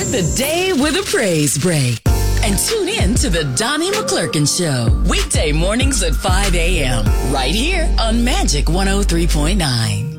Start the day with a praise break. And tune in to the Donnie McClurkin Show. Weekday mornings at 5 a.m. Right here on Magic 103.9.